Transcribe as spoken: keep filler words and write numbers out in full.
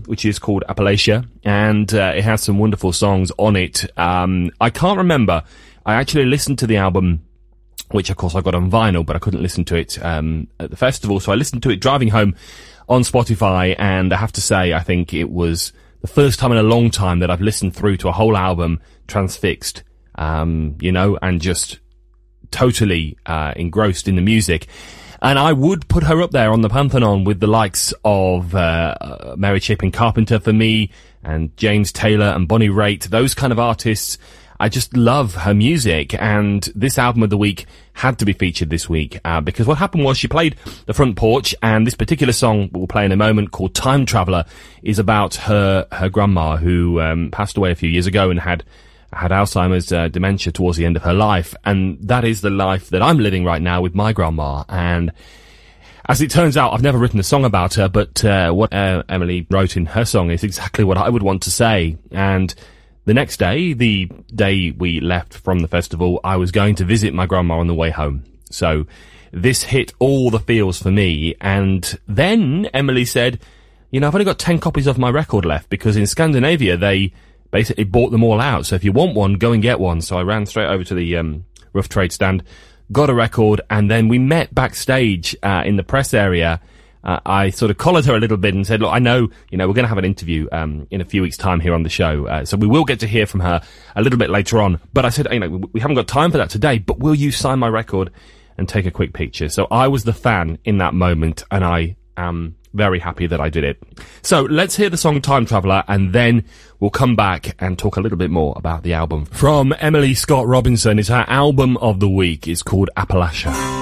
which is called Appalachia, and uh, it has some wonderful songs on it. Um, I can't remember. I actually listened to the album, which of course I got on vinyl, but I couldn't listen to it um, at the festival, so I listened to it driving home on Spotify, and I have to say, I think it was the first time in a long time that I've listened through to a whole album transfixed, um, you know, and just totally uh, engrossed in the music. And I would put her up there on the Pantheon with the likes of uh, Mary Chapin Carpenter for me, and James Taylor and Bonnie Raitt, those kind of artists. I just love her music, and this album of the week had to be featured this week, uh, because what happened was she played The Front Porch, and this particular song we'll play in a moment, called Time Traveller, is about her, her grandma, who um, passed away a few years ago and had had Alzheimer's uh, dementia towards the end of her life, and that is the life that I'm living right now with my grandma. And as it turns out, I've never written a song about her, but uh, what uh, Emily wrote in her song is exactly what I would want to say. And the next day, the day we left from the festival, I was going to visit my grandma on the way home. So this hit all the feels for me. And then Emily said, you know, I've only got ten copies of my record left, because in Scandinavia, they basically bought them all out. So if you want one, go and get one. So I ran straight over to the um, Rough Trade stand, got a record, and then we met backstage uh, in the press area. Uh, I sort of collared her a little bit and said, look, I know, you know, we're going to have an interview um, in a few weeks' time here on the show, uh, so we will get to hear from her a little bit later on. But I said, you know, we haven't got time for that today, but will you sign my record and take a quick picture? So I was the fan in that moment, and I am very happy that I did it. So let's hear the song Time Traveller, and then we'll come back and talk a little bit more about the album. From Emily Scott Robinson, it's her album of the week. It's called Appalachia.